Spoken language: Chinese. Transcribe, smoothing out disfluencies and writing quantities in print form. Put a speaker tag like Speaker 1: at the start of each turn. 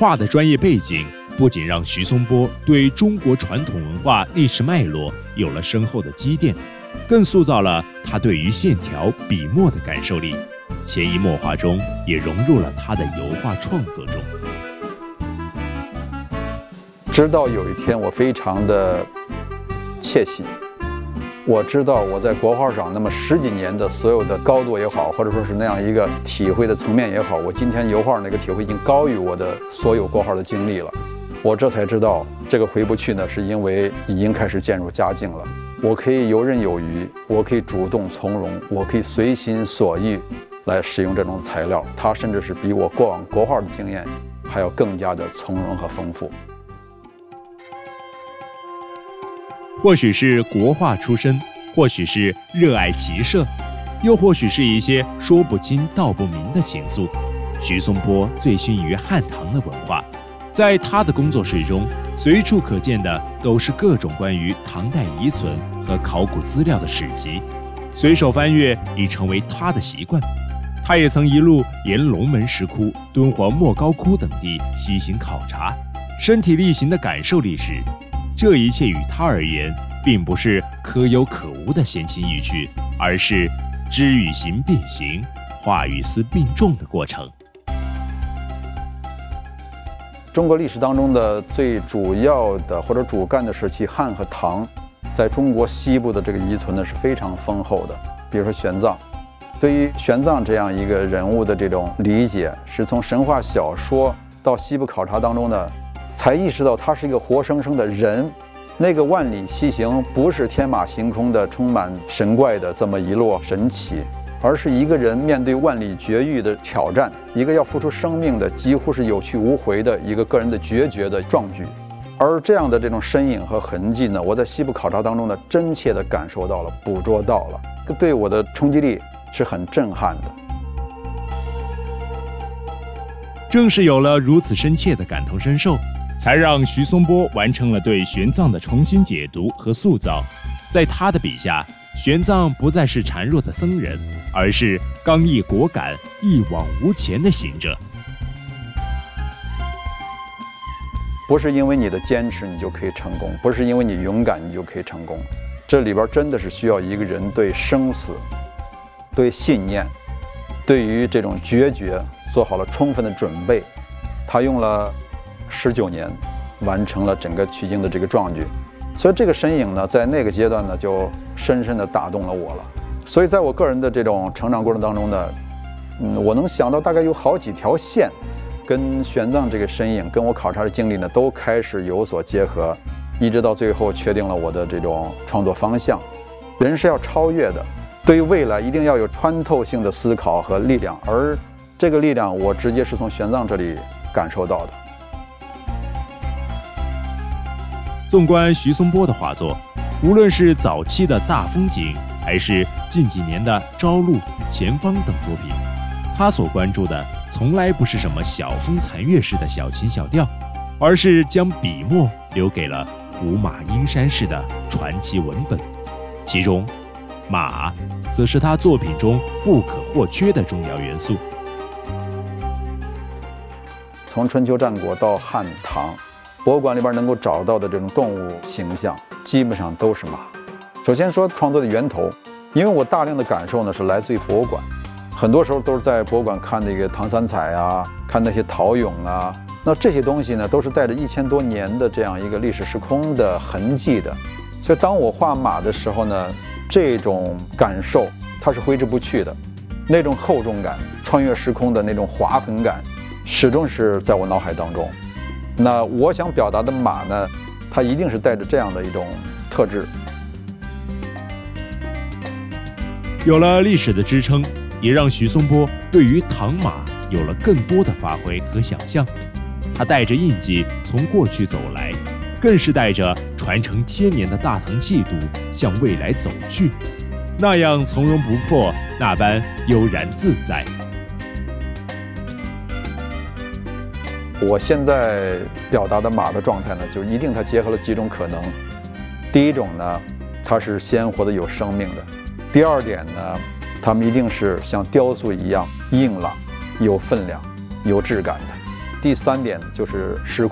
Speaker 1: 画的专业背景不仅让徐松波对中国传统文化历史脉络有了深厚的积淀，更塑造了他对于线条笔墨的感受力，潜移默化中也融入了他的油画创作中。
Speaker 2: 直到有一天我非常的窃喜，我知道我在国画上那么10几年的所有的高度也好，或者说是那样一个体会的层面也好，我今天油画那个体会已经高于我的所有国画的经历了。我这才知道这个回不去呢，是因为已经开始渐入佳境了。我可以游刃有余，我可以主动从容，我可以随心所欲来使用这种材料，它甚至是比我过往国画的经验还要更加的从容和丰富。
Speaker 1: 或许是国画出身，或许是热爱骑射，又或许是一些说不清道不明的情愫，徐松波醉心于汉唐的文化。在他的工作室中，随处可见的都是各种关于唐代遗存和考古资料的史籍，随手翻阅已成为他的习惯。他也曾一路沿龙门石窟、敦煌莫高窟等地西行考察，身体力行地感受历史。这一切与他而言，并不是可有可无的闲情逸趣，而是知与行并行，画与思并重的过程。
Speaker 2: 中国历史当中的最主要的或者主干的时期汉和唐，在中国西部的这个遗存呢是非常丰厚的。比如说玄奘，对于玄奘这样一个人物的这种理解，是从神话小说到西部考察当中呢，才意识到他是一个活生生的人。那个万里西行不是天马行空的充满神怪的这么一摞神奇，而是一个人面对万里绝域的挑战，一个要付出生命的几乎是有去无回的一个个人的决绝的壮举。而这样的这种身影和痕迹呢，我在西部考察当中呢，真切地感受到了，捕捉到了，对我的冲击力是很震撼的。
Speaker 1: 正是有了如此深切的感同身受，才让徐松波完成了对玄奘的重新解读和塑造。在他的笔下，玄奘不再是孱弱的僧人，而是刚毅果敢、一往无前的行者。
Speaker 2: 不是因为你的坚持你就可以成功，不是因为你勇敢你就可以成功，这里边真的是需要一个人对生死、对信念、对于这种决绝做好了充分的准备。他用了19年完成了整个取经的这个壮举，所以这个身影呢，在那个阶段呢，就深深地打动了我了。所以在我个人的这种成长过程当中呢，我能想到大概有好几条线，跟玄奘这个身影，跟我考察的经历呢，都开始有所结合，一直到最后确定了我的这种创作方向。人是要超越的，对于未来一定要有穿透性的思考和力量，而这个力量我直接是从玄奘这里感受到的。
Speaker 1: 纵观徐松波的画作，无论是早期的大风景，还是近几年的朝露、前方等作品，他所关注的从来不是什么晓风残月式的小情小调，而是将笔墨留给了胡马阴山式的传奇文本。其中马则是他作品中不可或缺的重要元素。
Speaker 2: 从春秋战国到汉唐，博物馆里边能够找到的这种动物形象基本上都是马。首先说创作的源头，因为我大量的感受呢是来自于博物馆，很多时候都是在博物馆看那个唐三彩啊，看那些陶俑啊，那这些东西呢都是带着1000多年的这样一个历史时空的痕迹的。所以当我画马的时候呢，这种感受它是挥之不去的，那种厚重感、穿越时空的那种划痕感始终是在我脑海当中。那我想表达的马呢，它一定是带着这样的一种特质。
Speaker 1: 有了历史的支撑，也让徐松波对于唐马有了更多的发挥和想象。他带着印记从过去走来，更是带着传承1000年的大唐气度向未来走去，那样从容不迫，那般悠然自在。
Speaker 2: 我现在表达的马的状态呢，就一定它结合了几种可能。第一种呢，它是鲜活的有生命的；第二点呢，它们一定是像雕塑一样硬朗、有分量、有质感的； 第3点就是时